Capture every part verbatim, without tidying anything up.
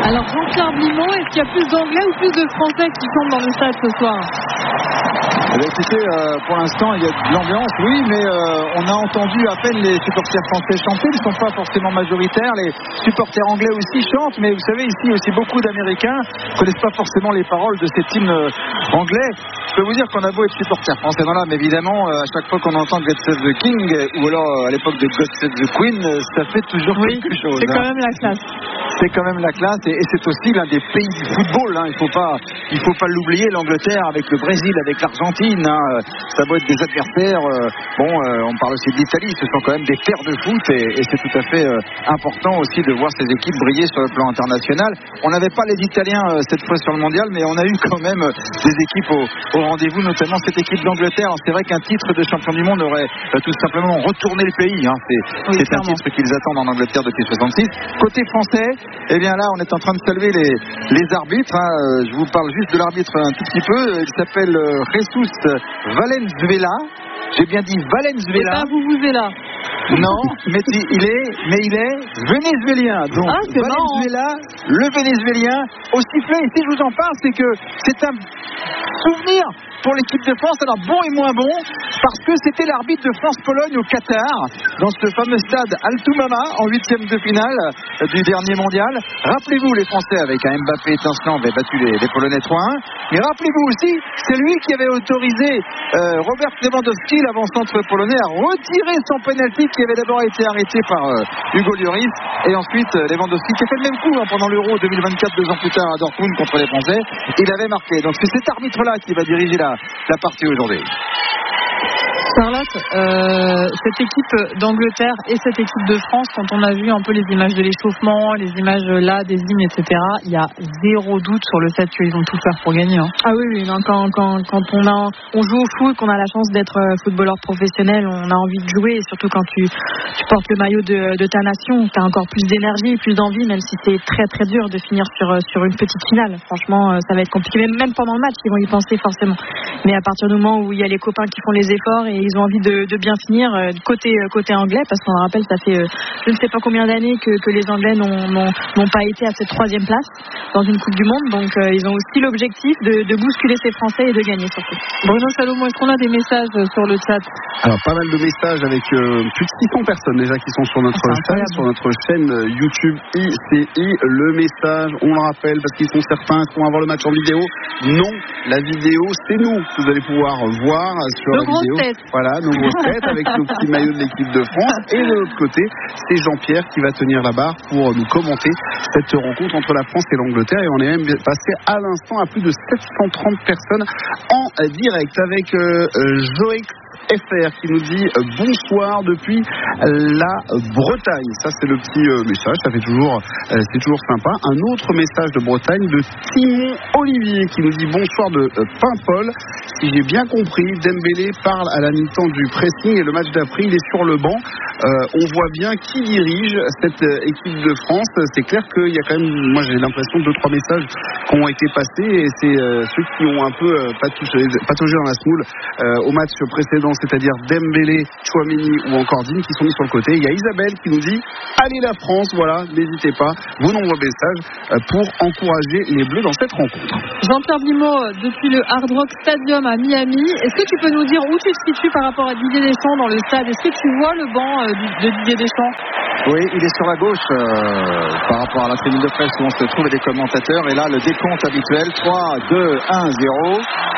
Alors Jean-Claire Blimont, est-ce qu'il y a plus d'anglais ou plus de français qui sont dans le stade ce soir? Eh bien, écoutez, euh, pour l'instant, il y a de l'ambiance, oui, mais euh, on a entendu à peine les supporters français chanter. Ils ne sont pas forcément majoritaires. Les supporters anglais aussi chantent, mais vous savez, ici aussi, beaucoup d'Américains ne connaissent pas forcément les paroles de cet hymne euh, anglais. Je peux vous dire qu'on a beau être supporter français dans l'âme, évidemment, euh, à chaque fois qu'on entend God Save the King, ou alors euh, à l'époque de God Save the Queen, euh, ça fait toujours oui, quelque chose. C'est hein. quand même la classe. C'est quand même la classe, et, et c'est aussi l'un des pays du football. Hein. Il ne faut pas, il faut pas l'oublier, l'Angleterre avec le Brésil, avec l'Argentine. Hein. Ça doit être des adversaires. Euh, bon, euh, on parle aussi de l'Italie. Ce sont quand même des terres de foot, et, et c'est tout à fait euh, important aussi de voir ces équipes briller sur le plan international. On n'avait pas les Italiens euh, cette fois sur le mondial, mais on a eu quand même euh, des équipes au, au rendez-vous, notamment cette équipe d'Angleterre. Alors, c'est vrai qu'un titre de champion du monde aurait euh, tout simplement retourné le pays. Hein. C'est, oui, c'est un titre qu'ils attendent en Angleterre depuis soixante-six. Côté français, eh bien là, on est en train de saluer les, les arbitres. Hein. Je vous parle juste de l'arbitre un tout petit peu. Il s'appelle euh, Jesus Valenzuela. J'ai bien dit Valenzuela. Ah, vous vous êtes là. Non, mais il est, mais il est vénézuélien. Donc ah, c'est Valenzuela, marrant. le vénézuélien au sifflet. Et si je vous en parle, c'est que c'est un souvenir pour l'équipe de France, alors bon et moins bon, parce que c'était l'arbitre de France-Pologne au Qatar, dans ce fameux stade Altoumama, en huitième de finale du dernier mondial. Rappelez-vous, les Français, avec un Mbappé étincelant, avaient battu les, les Polonais trois un, mais rappelez-vous aussi, c'est lui qui avait autorisé euh, Robert Lewandowski, l'avant-centre polonais, à retirer son penalty qui avait d'abord été arrêté par euh, Hugo Lloris, et ensuite euh, Lewandowski, qui a fait le même coup hein, pendant l'Euro deux mille vingt-quatre, deux ans plus tard à Dortmund contre les Français, il avait marqué. Donc c'est cet arbitre-là qui va diriger la la partie aujourd'hui. Charlotte, euh, cette équipe d'Angleterre et cette équipe de France, quand on a vu un peu les images de l'échauffement, les images là des hymnes, et cetera, il y a zéro doute sur le fait qu'ils vont tout faire pour gagner. Hein. Ah oui, oui, non, quand, quand, quand on, a, on joue au foot, qu'on a la chance d'être footballeur professionnel, on a envie de jouer, et surtout quand tu, tu portes le maillot de, de ta nation, tu as encore plus d'énergie, plus d'envie, même si c'est très très dur de finir sur, sur une petite finale. Franchement, ça va être compliqué, même, même pendant le match, ils vont y penser forcément. Mais à partir du moment où il y a les copains qui font les efforts et ils ont envie de, de bien finir euh, côté, euh, côté anglais, parce qu'on le rappelle, ça fait euh, je ne sais pas combien d'années que, que les Anglais n'ont, n'ont, n'ont pas été à cette troisième place dans une Coupe du Monde, donc euh, ils ont aussi l'objectif de, de bousculer ces Français et de gagner surtout. Bruno Salomon, est-ce qu'on a des messages sur le chat? Alors pas mal de messages avec euh, plus de six cents personnes déjà qui sont sur notre ah, chaîne, sur notre chaîne YouTube I C I. Le message, on le rappelle parce qu'ils sont certains qui vont avoir le match en vidéo. Non, la vidéo c'est nous que vous allez pouvoir voir sur nos la vidéo. Têtes. Voilà, nos grosses têtes avec nos petits maillots de l'équipe de France. Et de l'autre côté, c'est Jean-Pierre qui va tenir la barre pour nous commenter cette rencontre entre la France et l'Angleterre. Et on est même passé à l'instant à plus de sept cent trente personnes en direct avec euh, Joëx F R qui nous dit euh, bonsoir depuis la Bretagne. Ça c'est le petit euh, message, ça fait toujours, euh, c'est toujours sympa. Un autre message de Bretagne de Simon Olivier qui nous dit bonsoir de euh, Paimpol. Si j'ai bien compris, Dembélé parle à la mi-temps du pressing et le match d'après il est sur le banc. Euh, on voit bien qui dirige cette euh, équipe de France. C'est clair qu'il y a quand même, moi j'ai l'impression, deux trois messages qui ont été passés et c'est euh, ceux qui ont un peu euh, pataugé, pataugé dans la semoule euh, au match précédent, c'est-à-dire Dembélé, Tchouaméni ou encore Digne qui sont mis sur le côté. Il y a Isabelle qui nous dit allez la France, voilà, n'hésitez pas, vos nombreux messages euh, pour encourager les Bleus dans cette rencontre. Jean-Pierre Blimont, depuis le Hard Rock Stadium à Miami, est-ce que tu peux nous dire où tu te situes par rapport à Didier Deschamps dans le stade? Est-ce que tu vois le banc euh, de Didier Deschamps? Oui, il est sur la gauche euh, par rapport à la tribune de presse où on se trouve et les commentateurs. Et là, le décompte habituel, trois, deux, un, zéro.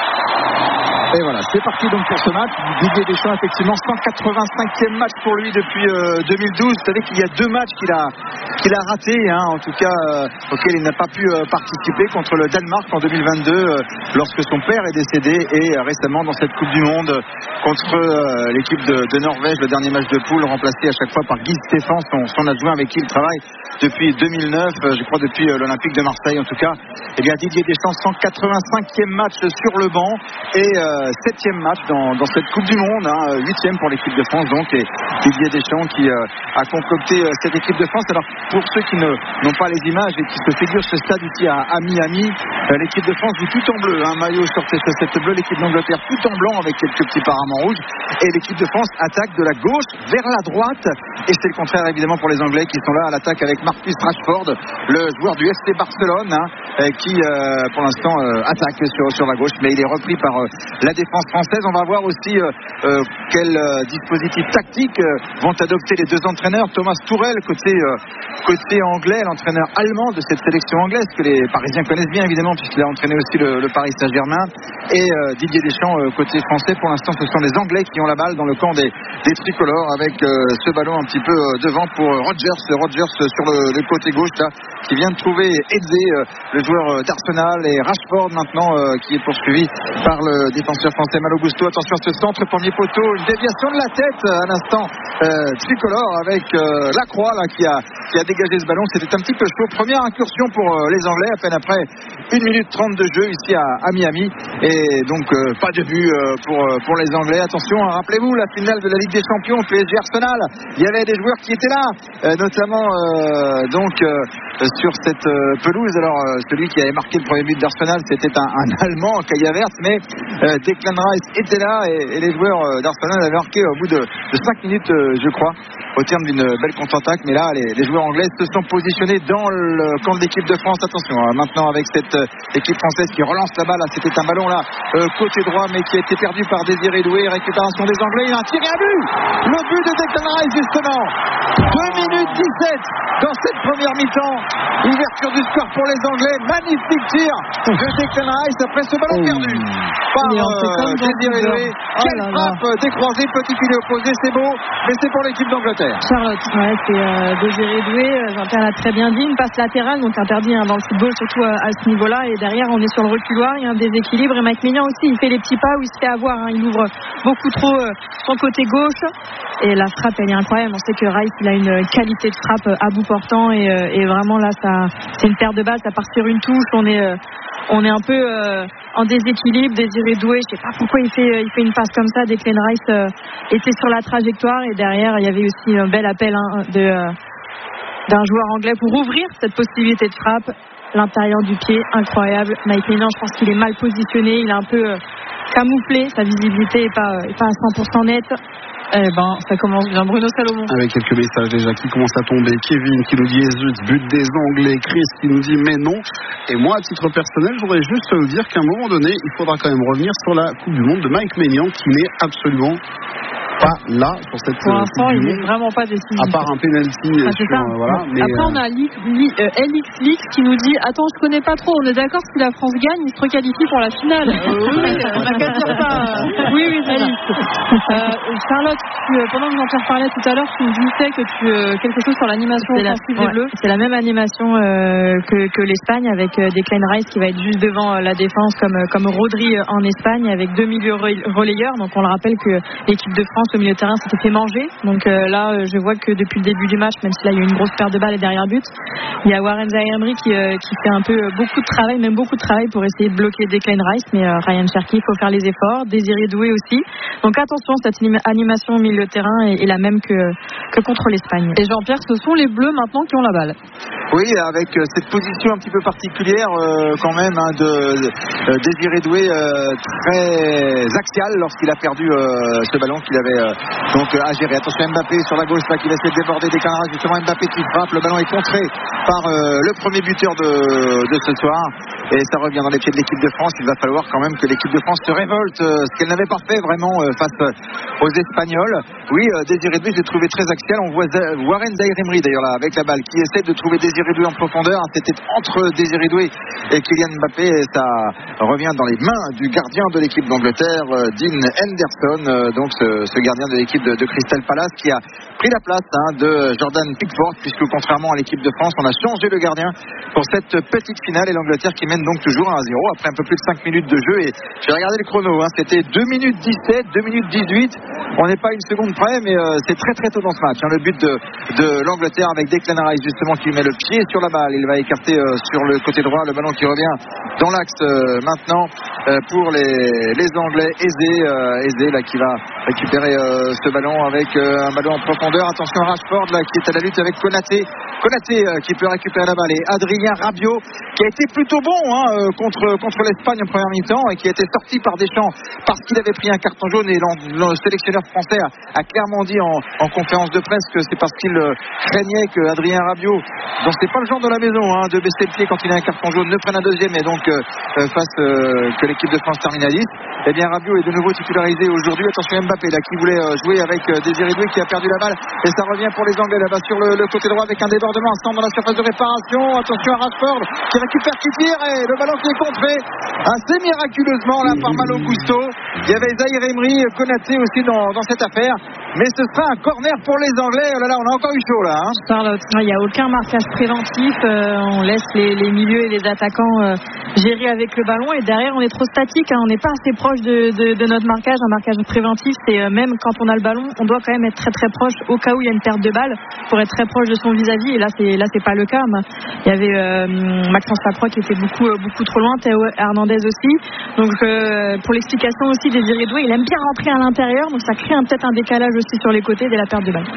Et voilà, c'est parti donc pour ce match. Didier Deschamps, effectivement, cent quatre-vingt-cinquième match pour lui depuis euh, deux mille douze. Vous savez qu'il y a deux matchs qu'il a, qu'il a ratés, hein, en tout cas, euh, auxquels il n'a pas pu euh, participer, contre le Danemark en deux mille vingt-deux, euh, lorsque son père est décédé, et euh, récemment dans cette Coupe du Monde contre euh, l'équipe de, de Norvège, le dernier match de poule, remplacé à chaque fois par Guy Stéphane, son, son adjoint avec qui il travaille depuis deux mille neuf, euh, je crois depuis euh, l'Olympique de Marseille en tout cas. Et bien Didier Deschamps, cent quatre-vingt-cinquième match sur le banc et euh, septième match dans, dans cette Coupe du Monde, hein, huitième pour l'équipe de France donc, et Didier Deschamps qui euh, a concocté euh, cette équipe de France. Alors pour ceux qui ne, n'ont pas les images et qui se figurent ce stade ici à, à Miami, euh, l'équipe de France joue tout en bleu, un maillot sur ses chaussettes bleues, l'équipe d'Angleterre tout en blanc avec quelques petits paraments rouges, et l'équipe de France attaque de la gauche vers la droite et c'est le contraire évidemment pour les Anglais qui sont là à l'attaque avec Marcus Rashford, le joueur du F C Barcelone, hein, qui euh, pour l'instant euh, attaque sur, sur la gauche, mais il est repris par euh, la défense française. On va voir aussi euh, euh, quel euh, dispositif tactique euh, vont adopter les deux entraîneurs. Thomas Tuchel côté, euh, côté anglais, l'entraîneur allemand de cette sélection anglaise que les Parisiens connaissent bien évidemment puisqu'il a entraîné aussi le, le Paris Saint-Germain, et euh, Didier Deschamps euh, côté français. Pour l'instant ce sont les Anglais qui ont la balle dans le camp des, des tricolores avec euh, ce ballon un petit peu euh, devant pour Rodgers Rodgers sur le, le côté gauche là, qui vient de trouver Eze, euh, le joueur euh, d'Arsenal, et Rashford maintenant euh, qui est poursuivi par le défenseur français Malo Gusto. Attention à ce centre, premier poteau, une déviation de la tête à l'instant euh, tricolore avec euh, Lacroix là, qui, a, qui a dégagé ce ballon. C'était un petit peu chaud. Première incursion pour euh, les Anglais à peine après une minute trente de jeu ici à, à Miami, et donc euh, pas de but euh, pour, euh, pour les Anglais. Attention, hein, rappelez-vous la finale de la Ligue des Champions P S G Arsenal, il y avait des joueurs qui étaient là, euh, notamment euh, donc euh, sur cette euh, pelouse. Alors euh, celui qui avait marqué le premier but d'Arsenal, c'était un, un Allemand, Kai Havertz, mais euh, Declan Rice était là, et, et les joueurs euh, d'Arsenal avaient marqué au bout de, de cinq minutes euh, je crois, au terme d'une belle contre-attaque. Mais là les, les joueurs anglais se sont positionnés dans le camp de l'équipe de France. Attention hein, maintenant avec cette euh, équipe française qui relance la balle. C'était un ballon là euh, côté droit, mais qui a été perdu par Désiré Doué. Récupération des Anglais, il a tiré un but, le but de Declan Rice justement. Deux minutes dix-sept dans cette première mi-temps, ouverture du score pour les Anglais. Magnifique tir de Declan Rice après ce ballon oh. perdu par euh, Désiré Doué. Quelle frappe décroisée, petit filet opposé, c'est beau, mais c'est pour l'équipe d'Angleterre. Charlotte, ouais, c'est euh, Désiré Doué, Jean-Pierre l'a très bien dit, une passe latérale, donc interdit hein, dans le football, surtout à, à ce niveau-là, et derrière on est sur le reculoir, il y a un déséquilibre, et Mike Maignan aussi, il fait les petits pas où il se fait avoir, hein, il ouvre beaucoup trop euh, son côté gauche, et la frappe elle est incroyable. On sait que Rice il a une qualité de frappe à bout portant, et, euh, et vraiment là ça, c'est une paire de balles, ça part sur une touche, on est, euh, on est un peu euh, en déséquilibre. Désiré Doué, je sais pas pourquoi il fait, il fait une passe comme ça. Declan Rice euh, était sur la trajectoire, et derrière il y avait aussi un bel appel hein, de, euh, d'un joueur anglais pour ouvrir cette possibilité de frappe. L'intérieur du pied, incroyable. Mike Maignan, je pense qu'il est mal positionné, il est un peu euh, camouflé, sa visibilité n'est pas, est pas à cent pour cent nette. Eh ben, ça commence bien. Bruno Salomon. Avec quelques messages déjà qui commencent à tomber. Kevin qui nous dit Ezut, but des Anglais. Chris qui nous dit mais non. Et moi, à titre personnel, je voudrais juste vous dire qu'à un moment donné, il faudra quand même revenir sur la Coupe du Monde de Mike Maignan, qui n'est absolument pas là sur cette pour l'instant, Coupe il du n'est Monde, vraiment pas décisif. à part un penalty. Ah, sur, euh, voilà, mais après, on a L X Leaks qui nous dit attends, je connais pas trop. On est d'accord, si la France gagne, il se requalifie pour la finale. Euh, oui, on n'a qu'à dire ça. Oui, oui, c'est Alix. Euh, Charlotte, tu, pendant que Jean-Pierre parlait tout à l'heure, tu me disais que tu euh, quelque chose sur l'animation offensive des Bleus. C'est la même animation euh, que, que l'Espagne, avec euh, Declan Rice qui va être juste devant euh, la défense comme euh, comme Rodri euh, en Espagne, avec deux milieux relayeurs. Donc on le rappelle que l'équipe de France au milieu de terrain s'était fait manger. Donc euh, là, euh, je vois que depuis le début du match, même si là il y a eu une grosse perte de balles et derrière but, il y a Warren Zaïre-Emery qui, euh, qui fait un peu euh, beaucoup de travail, même beaucoup de travail pour essayer de bloquer Declan Rice. Mais euh, Ryan Cherki, il faut faire les efforts. Désiré Doué aussi. Donc attention, cette animation au milieu de terrain est, est la même que, que contre l'Espagne. Et Jean-Pierre, ce sont les Bleus maintenant qui ont la balle. Oui, avec euh, cette position un petit peu particulière euh, quand même hein, de euh, Désiré Doué, euh, très axial lorsqu'il a perdu euh, ce ballon qu'il avait euh, donc euh, à gérer. Attention, Mbappé sur la gauche là qui va essayer de déborder des Canaras. Justement, Mbappé qui frappe, le ballon est contré par euh, le premier buteur de, de ce soir, et ça revient dans les pieds de l'équipe de France. Il va falloir quand même que l'équipe de France se révolte, euh, ce qu'elle n'avait pas fait vraiment euh, face euh, aux Espagnols. Oui, euh, Désiré Doué, j'ai trouvé très axial. On voit Z- Warren Zaïre-Emery d'ailleurs là avec la balle qui essaie de trouver Désiré Doué en profondeur. C'était entre Désiré Doué et Kylian Mbappé, et ça revient dans les mains du gardien de l'équipe d'Angleterre, euh, Dean Henderson, euh, donc ce, ce gardien de l'équipe de, de Crystal Palace, qui a pris la place hein, de Jordan Pickford, puisque contrairement à l'équipe de France, on a changé le gardien pour cette petite finale, et l'Angleterre qui mène donc toujours un à zéro après un peu plus de cinq minutes de jeu. Et j'ai regardé le chrono, hein, c'était deux minutes dix-sept, deux minutes dix-huit. On n'est pas une seconde près, mais euh, c'est très très tôt dans ce match. Hein, le but de, de l'Angleterre avec Declan Rice justement qui met le pied sur la balle. Il va écarter euh, sur le côté droit le ballon qui revient dans l'axe euh, maintenant euh, pour les, les Anglais. Eze, euh, Eze là qui va récupérer euh, ce ballon avec euh, un ballon en profondeur. Attention à Rashford là, qui est à la lutte avec Konaté. Konaté euh, qui peut récupérer la balle. Et Adrien Rabiot qui a été plutôt bon hein, euh, contre, contre l'Espagne en première mi-temps et qui a été sorti par Deschamps parce qu'il avait pris un carton jaune. Et le sélectionneur français a, a clairement dit en, en conférence de presse que c'est parce qu'il euh, craignait que Adrien Rabiot, dont c'est pas le genre de la maison hein, de baisser le pied quand il a un carton jaune, ne prenne un deuxième et donc euh, euh, fasse euh, que l'équipe de France termine à dix. Eh bien Rabiot est de nouveau titularisé aujourd'hui. Attention Mbappé là qui voulait euh, jouer avec euh, Désiré Doué qui a perdu la balle et ça revient pour les Anglais là-bas sur le, le côté droit avec un débordement ensemble dans la surface de réparation. Attention à Rashford qui récupère, qui tire et le ballon qui est contré assez miraculeusement là par Malo Gusto. Il y avait Zahir Emery, Konaté aussi dans, dans cette affaire, mais ce sera un corner pour les Anglais. Oh là là, on a encore eu chaud là hein. Charlotte, il n'y a aucun marquage préventif, euh, on laisse les, les milieux et les attaquants euh, gérer avec le ballon et derrière on est trop statique hein. On n'est pas assez proche de, de, de notre marquage. Un marquage préventif, c'est euh, même quand on a le ballon, on doit quand même être très très proche au cas où il y a une perte de balle pour être très proche de son vis-à-vis et là c'est là c'est pas le cas. Il y avait euh, Maxence Lacroix qui était beaucoup euh, beaucoup trop loin, Théo Hernandez aussi. Donc euh, pour l'explication aussi, Désiré Doué, il aime bien rentrer à l'intérieur, donc ça crée un, peut-être un décalage aussi sur les côtés dès la perte de balle.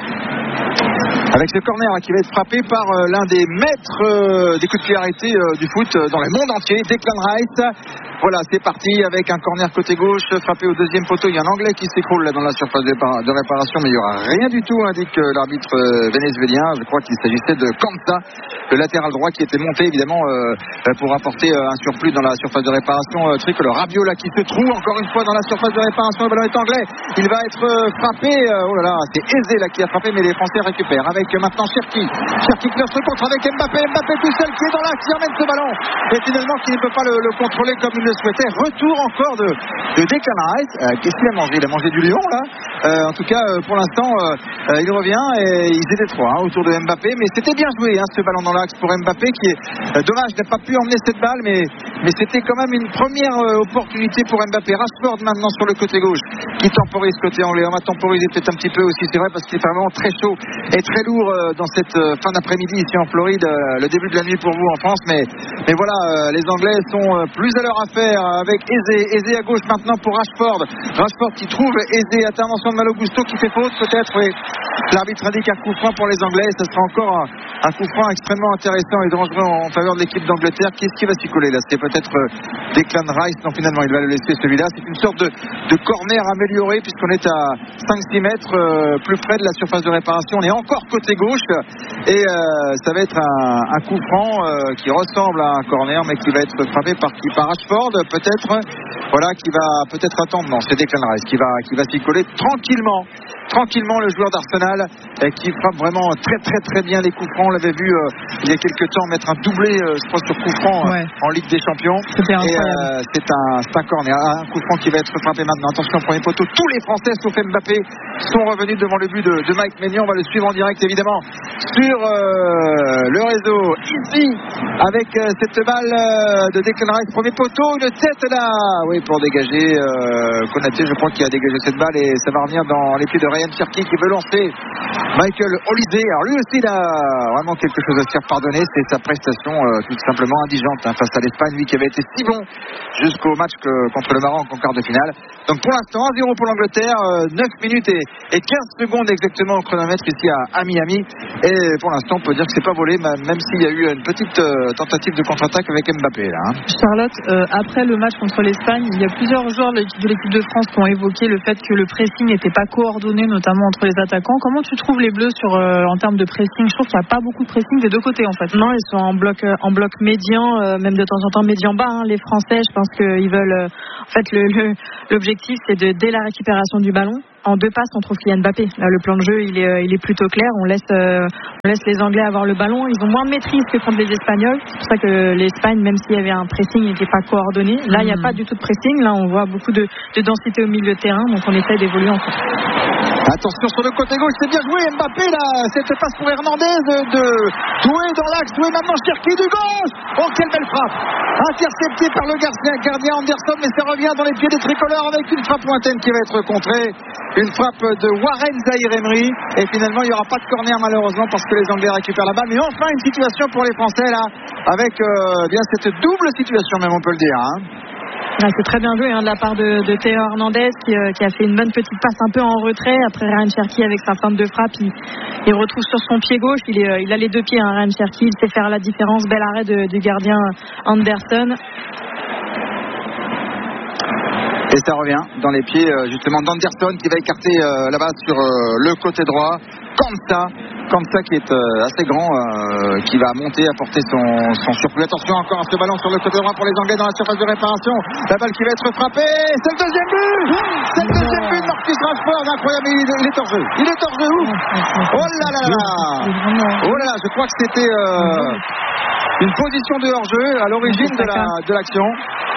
Avec ce corner qui va être frappé par euh, l'un des maîtres euh, des coups de pied arrêtés euh, du foot euh, dans le monde entier, Declan Rice. Voilà, c'est parti avec un corner côté gauche, frappé au deuxième poteau. Il y a un Anglais qui s'écroule là dans la surface de, de réparation, mais il n'y aura rien du tout, indique l'arbitre euh, vénézuélien. Je crois qu'il s'agissait de Kamsa, le latéral droit qui était monté évidemment euh, pour apporter euh, un surplus dans la surface de réparation. Euh, tricolore. Rabiot là qui se trouve encore une fois dans la surface de réparation. Le ballon est anglais. Il va être euh, frappé. Euh, oh là là, c'est Aizé là qui a frappé, mais les Français récupèrent avec euh, maintenant Cherki. Cherki qui se contre avec Mbappé. Mbappé tout seul qui est dans l'axe, qui emmène ce ballon. Et finalement qui ne peut pas le, le contrôler comme il le souhaitait. Retour encore de, de Declan Rice. Euh, qu'est-ce qu'il a mangé? Il a mangé du lion là. Euh, en tout cas, euh, pour l'instant, euh, euh, il revient et ils étaient trois hein, autour de Mbappé. Mais c'était bien joué hein, ce ballon dans l'axe pour Mbappé qui est euh, dommage n'a pas pu emmener cette balle, mais, mais c'était quand même une première euh, opportunité pour Mbappé. Rashford maintenant sur le côté gauche qui temporise côté anglais. On va temporiser peut-être un petit peu aussi, c'est vrai, parce qu'il est vraiment très chaud et très lourd euh, dans cette euh, fin d'après-midi ici en Floride. Euh, le début de la nuit pour vous en France, mais, mais voilà, euh, les Anglais sont euh, plus à leur affaire avec Aizé. Aizé à gauche maintenant pour Rashford. Rashford qui trouve Aizé. Intervention de Malo Gusto qui fait faute peut-être. Oui. L'arbitre indique un coup franc pour les Anglais. Ce sera encore un, un coup franc extrêmement intéressant et dangereux en, en faveur de l'équipe d'Angleterre. Qu'est-ce qui va s'y coller là? C'est peut-être euh, Declan Rice. Non, finalement, il va le laisser celui-là. C'est une sorte de, de corner amélioré puisqu'on est à cinq six mètres euh, plus près de la surface de réparation. On est encore côté gauche et euh, ça va être un, un coup franc euh, qui ressemble à un corner mais qui va être frappé par qui? Par Rashford peut-être. Voilà, qui va peut-être attendre. Non, c'est Declan Rice qui va, qui va s'y coller tranquillement. Tranquillement, le joueur d'Arsenal euh, qui frappe vraiment très très très bien les coups francs. On l'avait vu euh, il y a quelques temps mettre un doublé, euh, je crois, sur coup franc euh, ouais. en Ligue des Champions. C'était et euh, c'est un, c'est un corner, un coup franc qui va être frappé maintenant. Attention, premier poteau. Tous les Français sauf Mbappé sont revenus devant le but de, de Mike Maignan. On va le suivre en direct évidemment sur euh, le réseau ici avec euh, cette balle euh, de Declan Rice. Premier poteau, une tête là, oui, pour dégager euh, Konaté, je crois qu'il a dégagé cette balle et ça va revenir dans les pieds de Ryan Cherki qui veut lancer Michael Olise. Alors lui aussi il a vraiment quelque chose à se faire pardonner, c'est sa prestation euh, tout simplement indigente hein, face à l'Espagne, lui qui avait été si bon jusqu'au match que, contre le Maroc en quart de finale. Donc pour l'instant un zéro pour l'Angleterre, euh, neuf minutes et, et quinze secondes exactement au chronomètre ici à, à Miami, et pour l'instant on peut dire que c'est pas volé même s'il y a eu une petite euh, tentative de contre-attaque avec Mbappé là. Hein. Charlotte, euh, après le match contre l'Espagne, il y a plusieurs joueurs de l'équipe de, l'équipe de France qui ont évoqué le fait que le pressing n'était pas coordonné, notamment entre les attaquants. Comment tu trouves les Bleus sur, euh, en termes de pressing? Je trouve qu'il n'y a pas beaucoup de pressing des deux côtés en fait. Non, ils sont en bloc, euh, en bloc médian, euh, même de temps en temps médian bas. Hein, les Français, je pense qu'ils veulent. Euh, en fait, le, le, l'objectif, c'est de dès la récupération du ballon. En deux passes, on trouve Kylian Mbappé. Là, le plan de jeu, il est, il est plutôt clair. On laisse, euh, on laisse les Anglais avoir le ballon. Ils ont moins de maîtrise que contre les Espagnols. C'est pour ça que l'Espagne, même s'il y avait un pressing, il n'était pas coordonné. Là, il n'y a pas du tout de pressing. Là, on voit beaucoup de, de densité au milieu de terrain. Donc, on essaie d'évoluer en fait. Attention sur le côté gauche, c'est bien joué Mbappé là. Cette passe pour Hernandez de, de Doué dans l'axe. Doué maintenant Cherki du gauche. Oh, quelle belle frappe. Intercepté par le gardien, gardien Anderson, mais ça revient dans les pieds des tricolores avec une frappe lointaine qui va être contrée. Une frappe de Warren Zahir Emery. Et finalement, il n'y aura pas de corner malheureusement parce que les Anglais récupèrent la balle. Mais enfin, une situation pour les Français là, avec euh, bien cette double situation même, on peut le dire. Hein. Ouais, c'est très bien joué hein, de la part de, de Théo Hernandez qui, euh, qui a fait une bonne petite passe un peu en retrait. Après Ryan Cherki avec sa feinte de frappe, il, il retrouve sur son pied gauche. Il, est, il a les deux pieds, hein, Ryan Cherki. Il sait faire la différence. Bel arrêt de, du gardien Anderson. Et ça revient dans les pieds justement d'Anderson qui va écarter euh, là-bas sur euh, le côté droit. Kamsa, Kamsa qui est euh, assez grand, euh, qui va monter, apporter son, son surplus. Attention encore à ce ballon sur le côté droit pour les Anglais dans la surface de réparation. La balle qui va être frappée. C'est le deuxième but. C'est le deuxième but de Marcus Rashford. Incroyable. Il, il est hors jeu. Il est hors jeu. Oh là là là. Oh là là. Je crois que c'était euh, une position de hors jeu à l'origine de, la, de l'action.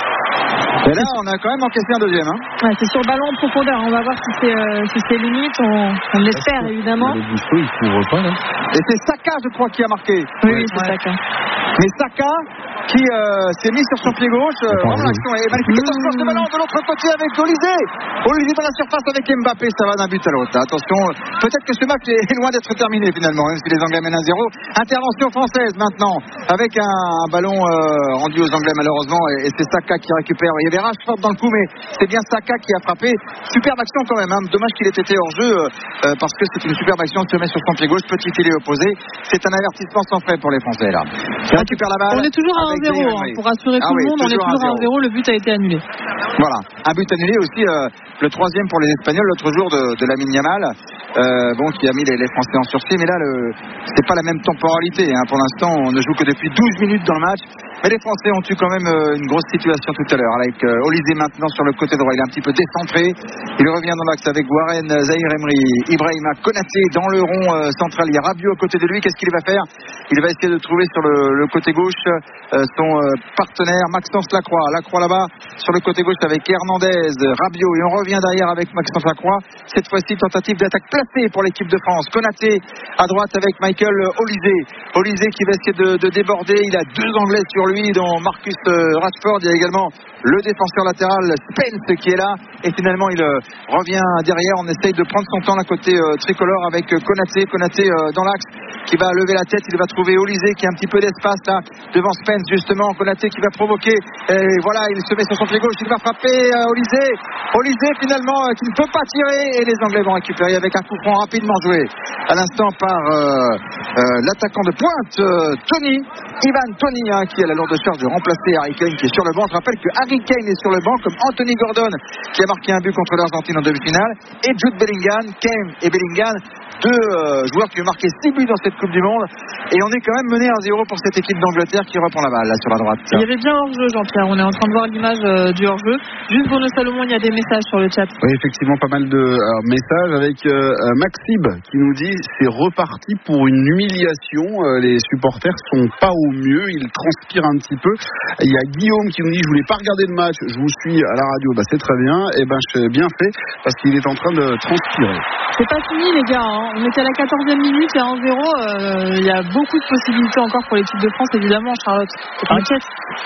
Et là, on a quand même encaissé un deuxième. Hein. Ouais, c'est sur le ballon en profondeur. On va voir si c'est, euh, si c'est limite. On, on l'espère évidemment. Le Gusto, il couvre pas là. Et c'est Saka, je crois, qui a marqué. Oui, oui, c'est ouais. Saka. Mais Saka qui euh, s'est mis sur son pied gauche. Euh, vraiment, l'action est magnifique. Mmh. Attention, ce ballon de l'autre côté avec Olysée. Olysée dans la surface avec Mbappé. Ça va d'un but à l'autre. Attention, peut-être que ce match est loin d'être terminé finalement, même si les Anglais mènent un zéro. Intervention française maintenant avec un, un ballon euh, rendu aux Anglais malheureusement. Et, et c'est Saka qui récupère. Il y avait Rashford dans le coup, mais c'est bien Saka qui a frappé. Superbe action quand même. Hein. Dommage qu'il ait été hors jeu euh, parce que c'est une superbe action. Il se met sur son pied gauche, petit filet opposé. C'est un avertissement sans frais pour les Français là. Il récupère la balle. On est toujours à un zéro hein, pour rassurer ah tout oui, le monde. On est toujours à un zéro. Le but a été annulé. Voilà, un but annulé aussi. Euh, le troisième pour les Espagnols l'autre jour de, de Lamine Yamal. Euh, bon, qui a mis les, les Français en sursis. Mais là, le, c'est pas la même temporalité. Hein. Pour l'instant, on ne joue que depuis douze minutes dans le match. Mais les Français ont eu quand même euh, une grosse situation tout à l'heure avec euh, Olysée maintenant sur le côté droit. Il est un petit peu décentré. Il revient dans l'axe avec Warren, Zahir Emery, Ibrahima Konaté dans le rond euh, central. Il y a Rabiot à côté de lui. Qu'est-ce qu'il va faire? Il va essayer de trouver sur le, le côté gauche euh, son euh, partenaire Maxence Lacroix. Lacroix là-bas sur le côté gauche avec Hernandez, Rabiot. Et on revient derrière avec Maxence Lacroix. Cette fois-ci, tentative d'attaque placée pour l'équipe de France. Konaté à droite avec Michael Olysée. Olysée qui va essayer de, de déborder. Il a deux Anglais sur lui, dont Marcus Rashford. Il y a également le défenseur latéral Spence qui est là. Et finalement, il euh, revient derrière. On essaye de prendre son temps là côté euh, tricolore avec euh, Konaté. Konaté euh, dans l'axe qui va lever la tête. Il va trouver Olysée qui a un petit peu d'espace là devant Spence justement. Konaté qui va provoquer. Et voilà, il se met sur son pied gauche. Il va frapper euh, Olysée. Olysée finalement euh, qui ne peut pas tirer. Et les Anglais vont récupérer avec un coup franc rapidement joué à l'instant par euh, euh, l'attaquant de pointe euh, Tony. Ivan Tony hein, qui a la lourde charge de remplacer Harry Kane qui est sur le banc. Je rappelle que Harry Kane est sur le banc comme Anthony Gordon qui a marqué un but contre l'Argentine en demi-finale et Jude Bellingham. Kane et Bellingham, deux euh, joueurs qui ont marqué six buts dans cette Coupe du Monde. Et on est quand même mené un zéro pour cette équipe d'Angleterre qui reprend la balle là sur la droite. Il y avait bien hors-jeu, Jean-Pierre. On est en train de voir l'image euh, du hors-jeu. Juste pour nos Salomon, il y a des messages sur le chat. Oui, effectivement, pas mal de euh, messages avec euh, Maxime qui nous dit c'est reparti pour une humiliation. Euh, les supporters sont pas au mieux, ils transpirent un petit peu. Il y a Guillaume qui nous dit je voulais pas regarder le match, je vous suis à la radio. Bah c'est très bien. Et ben je bien fait parce qu'il est en train de transpirer. C'est pas fini les gars. Hein. On était à la quatorzième minute et à un zéro. Euh, il y a beaucoup de possibilités encore pour l'équipe de France évidemment. Charlotte, t'es pas inquiète?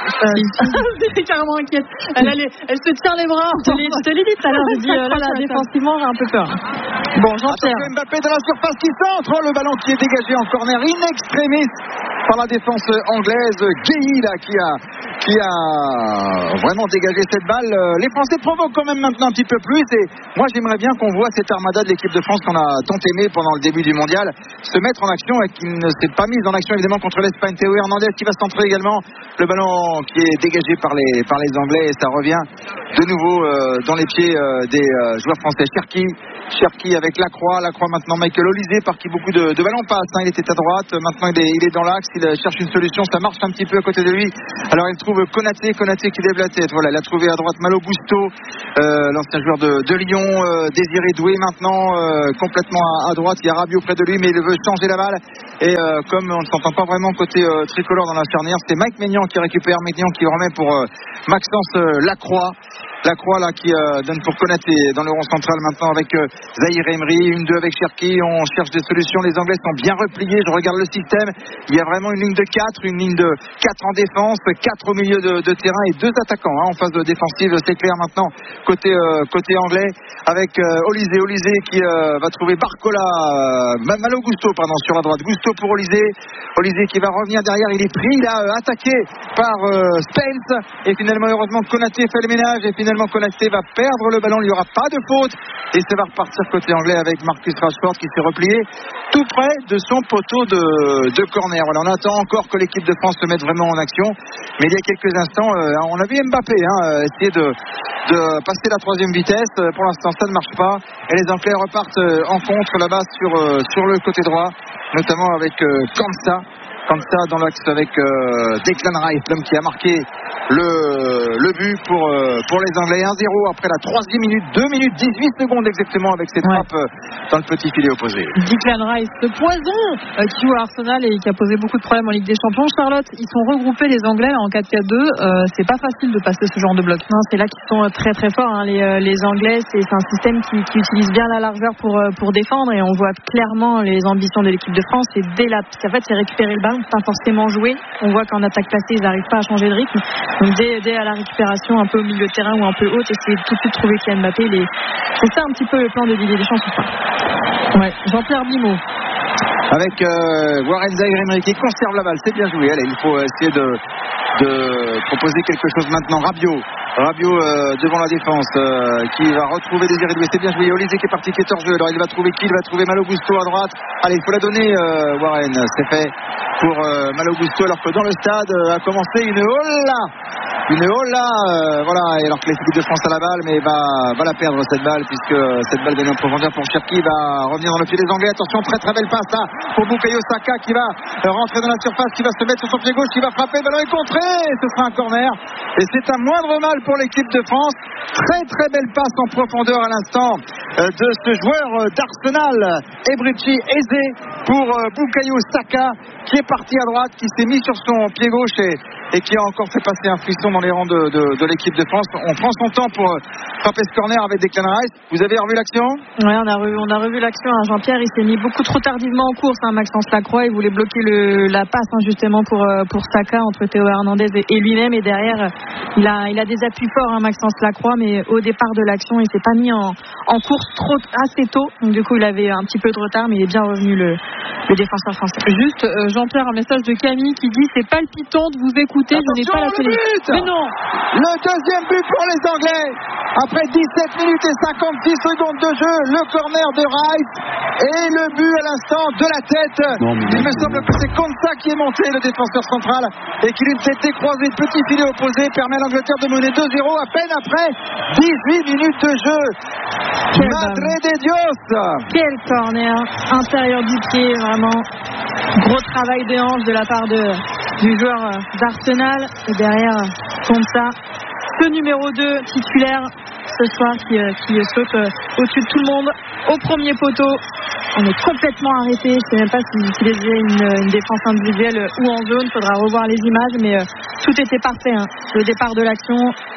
T'es carrément inquiète. Elle, elle, elle se tient les bras. Je te l'ai dit tout à l'heure. J'ai dit euh, là, là défensivement j'ai un peu peur. Bon, Jean-Pierre. Attention, Mbappé dans la surface qui centre. Oh, le ballon qui est dégagé en corner in extremis par la défense anglaise. Guéhi là qui a qui a vraiment dégagé cette balle. Les Français provoquent quand même maintenant un petit peu plus et moi j'aimerais bien qu'on voit cette armada de l'équipe de France qu'on a tant aimé pendant le début du mondial se mettre en action et qui ne s'est pas mise en action évidemment contre l'Espagne. Théo Hernandez qui va centrer également le ballon qui est dégagé par les, par les Anglais et ça revient de nouveau euh, dans les pieds euh, des euh, joueurs français. Cherki Cherki avec Lacroix, Lacroix maintenant Michael Olysée par qui beaucoup de, de ballons passent. Hein. Il était à droite, maintenant il est, il est dans l'axe, il cherche une solution, ça marche un petit peu à côté de lui. Alors il trouve Konaté, Konaté qui lève la tête. Voilà, il a trouvé à droite Malo Gusto, euh, l'ancien joueur de, de Lyon, euh, Désiré Doué maintenant euh, complètement à, à droite. Il y a Rabiot près de lui, mais il veut changer la balle. Et euh, comme on ne s'entend pas vraiment côté euh, tricolore dans la charnière, c'est Mike Maignan qui récupère, Maignan qui remet pour euh, Maxence euh, Lacroix. Lacroix là qui euh, donne pour Konaté dans le rond central maintenant avec euh, Zahir Emery, une deux avec Cherki. On cherche des solutions, les Anglais sont bien repliés. Je regarde le système, il y a vraiment une ligne de quatre, une ligne de quatre en défense, quatre au milieu de, de terrain et deux attaquants hein, en phase de défensive. C'est clair maintenant côté euh, côté anglais avec euh, Olysée Olysée qui euh, va trouver Barcola, euh, Malo Gusto pardon sur la droite. Gusto chaud pour Olysée. Olysée qui va revenir derrière, il est pris, il a euh, attaqué par euh, Spence et finalement heureusement Konaté fait le ménage et finalement Konaté va perdre le ballon, il n'y aura pas de faute et ça va repartir côté anglais avec Marcus Rashford qui s'est replié tout près de son poteau de, de corner. Voilà, on attend encore que l'équipe de France se mette vraiment en action, mais il y a quelques instants euh, on a vu Mbappé hein, essayer de, de passer la troisième vitesse. Pour l'instant ça ne marche pas et les Anglais repartent en contre là-bas sur, euh, sur le côté droit, notamment avec euh, Kamsa Kamsa dans l'axe avec euh, Declan Rice, l'homme qui a marqué le, le but pour, euh, pour les Anglais. Un zéro après la troisième minute, deux minutes dix-huit secondes exactement avec ses ouais. frappes euh, dans le petit filet opposé. Declan Rice, ce poison euh, qui joue à Arsenal et qui a posé beaucoup de problèmes en Ligue des Champions. Charlotte, ils sont regroupés les Anglais en quatre quatre deux. Euh, c'est pas facile de passer ce genre de bloc. Non, c'est là qu'ils sont très très forts. Hein. Les, euh, les Anglais, c'est, c'est un système qui, qui utilise bien la largeur pour, euh, pour défendre et on voit clairement les ambitions de l'équipe de France. Et dès la, en fait, c'est récupérer le ballon, pas forcément jouer. On voit qu'en attaque placée, ils n'arrivent pas à changer de rythme. Donc dès, dès à la récupération, un peu au milieu de terrain ou un peu haute, essayer de tout de suite trouver Kylian Mbappé. Les... C'est ça un petit peu le plan de Didier Deschamps ce soir. Ouais, Jean-Pierre Blimaud. Avec euh, Warren Zaïre-Emery qui conserve la balle, c'est bien joué. Allez, il faut essayer de, de proposer quelque chose maintenant. Rabiot, Rabiot euh, devant la défense euh, qui va retrouver Désiré Doué, c'est bien joué. Olysée qui est parti, qui est hors jeu. Alors il va trouver qui? Il va trouver Malo Gusto à droite. Allez, il faut la donner euh, Warren, c'est fait pour euh, Malo Gusto alors que dans le stade euh, a commencé une hola une hola euh, voilà, et alors que l'équipe de France a la balle mais va, va la perdre cette balle puisque cette balle vient en profondeur pour Cherki, va revenir dans le pied des Anglais. Attention, très très belle passe là pour Bukayo Saka qui va rentrer dans la surface, qui va se mettre sur son pied gauche, qui va frapper, le ballon est contré, ce sera un corner et c'est un moindre mal pour l'équipe de France. Très très belle passe en profondeur à l'instant euh, de ce joueur euh, d'Arsenal, Ebrici Eze, pour euh, Bukayo Saka qui est parti à droite, qui s'est mis sur son pied gauche et, et qui a encore fait passer un frisson dans les rangs de, de, de l'équipe de France. On prend son temps pour euh, frapper ce corner avec Declan Rice. Vous avez revu l'action? Oui, on a revu, on a revu l'action. Hein. Jean-Pierre, il s'est mis beaucoup trop tardivement en course. Hein. Maxence Lacroix, il voulait bloquer le, la passe hein, justement pour, pour Saka entre Théo Hernandez et, et lui-même. Et derrière, il a, il a des appuis forts, hein, Maxence Lacroix, mais au départ de l'action, il s'est pas mis en, en course trop assez tôt. Donc du coup, il avait un petit peu de retard, mais il est bien revenu le, le défenseur français. Juste, euh, Jean-Pierre, un message de Camille qui dit c'est palpitant de vous écouter, je n'ai pas la télé. Mais non, le deuxième but pour les Anglais après dix-sept minutes et cinquante-six secondes de jeu, le corner de Rice et le but à l'instant de la tête. Non, il me semble que c'est Konsa qui est monté, le défenseur central, et qu'il a une tête croisée, petit filet opposé, permet à l'Angleterre de mener deux zéro à peine après dix-huit minutes de jeu. Quel Madre de Dios. Quel corner, intérieur du pied, vraiment gros travail de hanche de la part de, du joueur d'Arsenal. Et derrière, comme ça, ce numéro deux titulaire ce soir qui, qui saute au-dessus de tout le monde au premier poteau. On est complètement arrêté. Je ne sais même pas s'il utilisait une, une défense individuelle ou en zone. Il faudra revoir les images, mais euh, tout était parfait. Hein. Le départ de l'action,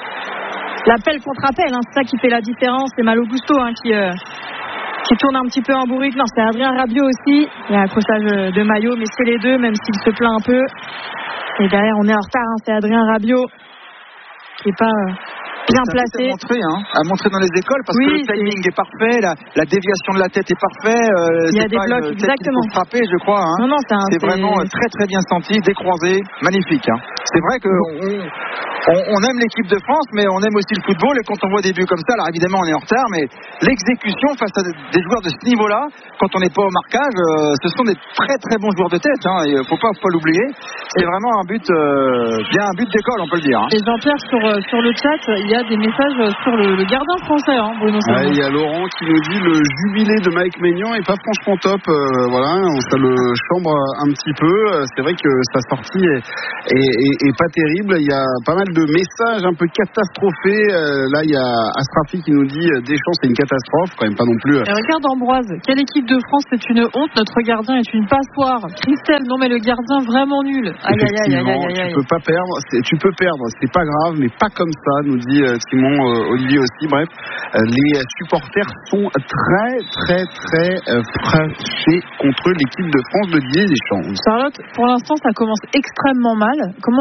l'appel contre appel, hein, c'est ça qui fait la différence. C'est Malo Gusto hein, qui, euh, qui tourne un petit peu en bourrique. Non, c'est Adrien Rabiot aussi. Il y a un accrochage de maillot, mais c'est les deux, même s'il se plaint un peu. Et derrière, on est en retard. Hein, c'est Adrien Rabiot qui n'est pas euh, bien placé. À montrer, hein, à montrer dans les écoles parce oui, que le timing est, est parfait, la, la déviation de la tête est parfaite. Euh, il y a c'est des pas blocs, une exactement. Tête frapper, je crois. Hein. Non, non, c'est, un, c'est, c'est vraiment très très bien senti, décroisé, magnifique. Hein. C'est vrai que on, on, on aime l'équipe de France, mais on aime aussi le football. Et quand on voit des buts comme ça, alors évidemment on est en retard, mais l'exécution face à des joueurs de ce niveau-là, quand on n'est pas au marquage, euh, ce sont des très très bons joueurs de tête. Hein, il faut pas, faut pas l'oublier. C'est vraiment un but, euh, bien un but d'école, on peut le dire. Hein. Et Jean-Pierre, sur, sur le chat, il y a des messages sur le, le gardien français, hein, Bruno. Ouais, il y a Laurent qui nous dit le jubilé de Mike Maignan est pas franchement top. Euh, voilà, ça le chambre un petit peu. C'est vrai que sa sortie est, est, est, est pas terrible. Il y a pas mal de messages un peu catastrophés. Euh, là, il y a Astrafi qui nous dit Deschamps c'est une catastrophe, quand même pas non plus. Et regarde Ambroise, quelle équipe de France, c'est une honte. Notre gardien est une passoire. Christelle, non mais le gardien vraiment nul. Aïe aïe aïe aïe aïe aïe. Tu peux pas perdre. C'est, tu peux perdre, c'est pas grave, mais pas comme ça, nous dit euh, Simon euh, Olivier aussi. Bref, euh, les supporters sont très très très euh, fâchés contre l'équipe de France de Didier Deschamps. Charlotte, pour l'instant, ça commence extrêmement mal. Comment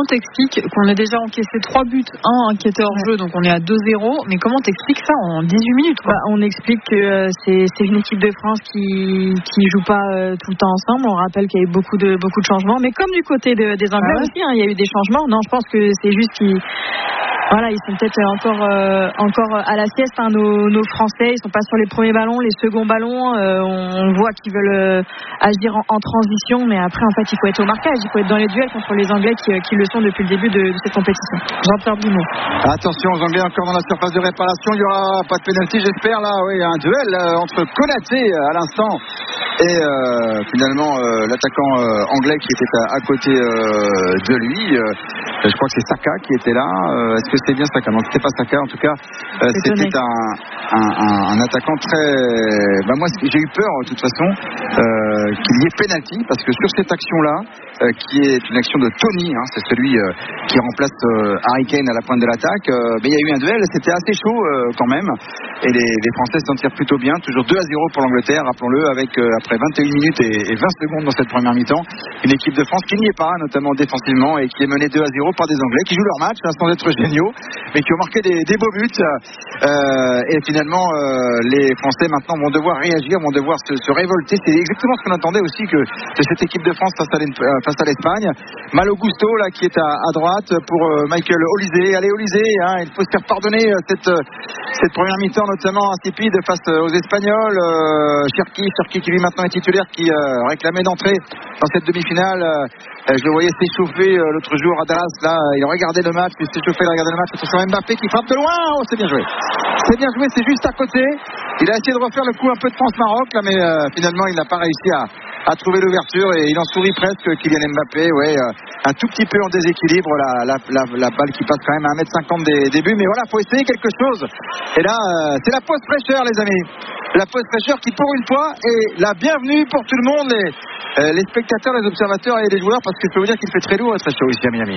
comment t'expliques qu'on a déjà encaissé trois buts, un qui était hors jeu, donc on est à deux zéro, mais comment t'expliques ça en dix-huit minutes quoi? Bah, on explique que euh, c'est, c'est une équipe de France qui qui joue pas euh, tout le temps ensemble. On rappelle qu'il y a eu beaucoup de beaucoup de changements, mais comme du côté de, des Anglais ah ouais. aussi, hein, il y a eu des changements. Non, je pense que c'est juste qu'ils Voilà, ils sont peut-être encore euh, encore à la sieste, hein, nos, nos Français. Ils sont pas sur les premiers ballons, les seconds ballons. Euh, on voit qu'ils veulent euh, agir en, en transition, mais après, en fait, il faut être au marquage. Il faut être dans les duels contre les Anglais qui, qui le sont depuis le début de, de cette compétition. Jean-Pierre Dumont. Attention aux Anglais encore dans la surface de réparation. Il n'y aura pas de pénalty, j'espère. Là, oui, un duel euh, entre Konaté à l'instant et euh, finalement euh, l'attaquant euh, anglais qui était à, à côté euh, de lui. Euh, je crois que c'est Saka qui était là. Euh, est-ce que c'est bien Saka? Non, c'était pas Saka. En tout cas, euh, c'était un, un, un, un attaquant très. Bah moi, j'ai eu peur de toute façon euh, qu'il y ait pénalty parce que sur cette action-là, euh, qui est une action de Tony, hein, c'est celui euh, qui remplace euh, Harry Kane à la pointe de l'attaque. Euh, mais il y a eu un duel. C'était assez chaud euh, quand même. Et les, les Français s'en tirent plutôt bien. Toujours deux à zéro pour l'Angleterre, rappelons-le, avec euh, après vingt et une minutes et, et vingt secondes dans cette première mi-temps, une équipe de France qui n'y est pas, notamment défensivement, et qui est menée deux à zéro par des Anglais qui jouent leur match, hein, sans être géniaux, mais qui ont marqué des, des beaux buts. Euh, et finalement, euh, les Français maintenant vont devoir réagir, vont devoir se, se révolter. C'est exactement ce qu'on attendait aussi que de cette équipe de France face à, face à l'Espagne. Malo Gusto, là, qui est à, à droite pour euh, Michael Olise. Allez, Olise, hein, il faut se faire pardonner euh, cette, euh, cette première mi-temps, notamment insipide face aux Espagnols. Euh, Cherki, Cherki qui lui maintenant est titulaire, qui euh, réclamait d'entrer dans cette demi-finale. Euh, je le voyais s'échauffer euh, l'autre jour à Dallas. Là, il regardait le match, il s'échauffait, il regardait le match. C'est sur Mbappé qui frappe de loin. Oh, c'est bien joué. C'est bien joué, c'est juste à côté. Il a essayé de refaire le coup un peu de France-Maroc, là, mais euh, finalement, il n'a pas réussi à, à trouver l'ouverture et il en sourit presque, Kylian Mbappé. Ouais, euh, un tout petit peu en déséquilibre, la, la, la, la balle qui passe quand même à un mètre cinquante des, des buts. Mais voilà, il faut essayer quelque chose. Et là, euh, c'est la pause fraîcheur, les amis. La pause fraîcheur qui, pour une fois, est la bienvenue pour tout le monde, les, euh, les spectateurs, les observateurs et les joueurs, parce que je peux vous dire qu'il fait très lourd et très chaud ici à Miami.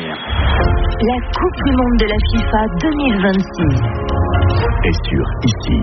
La Coupe du Monde de la FIFA deux mille vingt-six est sur ici.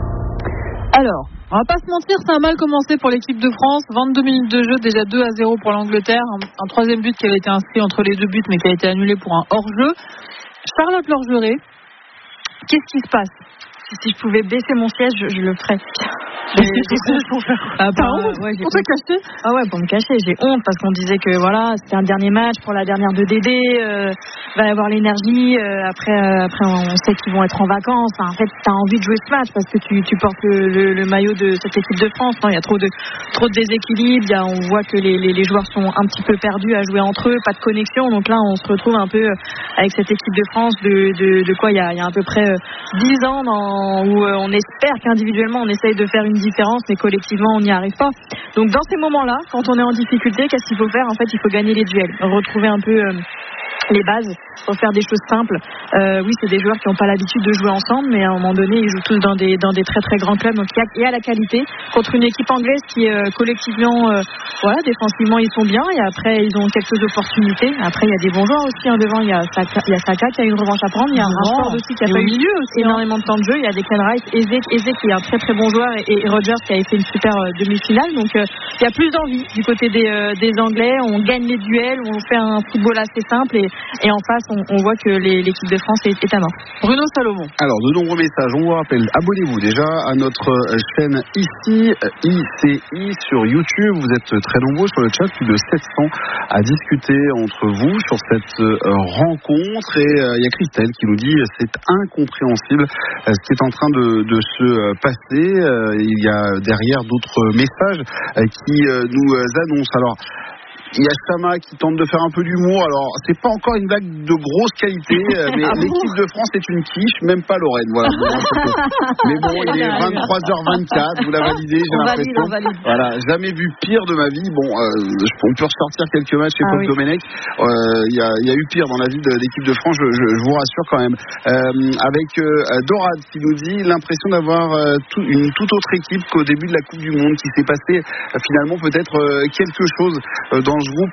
Alors, on va pas se mentir, ça a mal commencé pour l'équipe de France. vingt-deux minutes de jeu, déjà deux à zéro pour l'Angleterre. Un, un troisième but qui avait été inscrit entre les deux buts, mais qui a été annulé pour un hors-jeu. Charlotte Lorgeret, qu'est-ce qui se passe? Si je pouvais baisser mon siège, je, je le ferais. J'ai, j'ai pour faire. Ah, bah, honte, ouais, pour te cacher. Ah ouais, pour me cacher, j'ai honte parce qu'on disait que voilà, c'était un dernier match pour la dernière de Dédé. Euh, va y avoir l'énergie. Euh, après, euh, après, on sait qu'ils vont être en vacances. Enfin, en fait, t'as envie de jouer ce match parce que tu, tu portes le, le, le maillot de cette équipe de France. Non, il y a trop de, trop de déséquilibre. Il y a, on voit que les, les, les joueurs sont un petit peu perdus à jouer entre eux, pas de connexion. Donc là, on se retrouve un peu avec cette équipe de France de, de, de quoi il y a, il y a à peu près dix ans dans, où on espère qu'individuellement on essaye de faire une différence, mais collectivement on n'y arrive pas. Donc dans ces moments-là, quand on est en difficulté, qu'est-ce qu'il faut faire? En fait, il faut gagner les duels, retrouver un peu euh, les bases, pour faire des choses simples. Euh, oui, c'est des joueurs qui n'ont pas l'habitude de jouer ensemble, mais à un moment donné, ils jouent tous dans des, dans des très très grands clubs. Donc il y a, y a la qualité contre une équipe anglaise qui euh, collectivement, euh, voilà, défensivement ils sont bien, et après ils ont quelques opportunités. Après il y a des bons joueurs aussi, hein, devant. Il y a Saka, il y a Saka qui a une revanche à prendre. Il y a un Rashford aussi qui a pas eu milieu aussi, énormément de temps de jeu. Il y a Declan Rice, Eze, Eze qui est un très très bon joueur, et, et Rodgers qui avait fait une super euh, demi-finale. Donc euh, il y a plus d'envie du côté des, euh, des Anglais. On gagne les duels, on fait un football assez simple, et, et en face on, on voit que les, l'équipe de France est, est à mort. Bruno Salomon. Alors, de nombreux messages. On vous rappelle, abonnez-vous déjà à notre chaîne ici, I C I sur YouTube. Vous êtes très nombreux sur le chat, plus de sept cents à discuter entre vous sur cette euh, rencontre. Et il euh, y a Christelle qui nous dit c'est incompréhensible euh, ce qui est en train de, de se euh, passer. Euh, il y a derrière d'autres messages euh, qui euh, nous euh, annoncent. Alors, il y a Chama qui tente de faire un peu d'humour. Alors, c'est pas encore une blague de grosse qualité, mais ah l'équipe bon de France est une quiche, même pas Lorraine. Voilà. Mais bon, il est vingt-trois heures vingt-quatre. Vous la validez, j'ai on l'impression. Valide, valide. Voilà, jamais vu pire de ma vie. Bon, euh, on peut ressortir quelques matchs chez ah, Paul oui. Domenech. Il euh, y, y a eu pire dans la vie de l'équipe de France. Je, je, je vous rassure quand même. Euh, avec euh, Dorad qui nous dit l'impression d'avoir euh, tout, une toute autre équipe qu'au début de la Coupe du Monde, qui s'est passé euh, finalement peut-être euh, quelque chose euh, dans ce groupe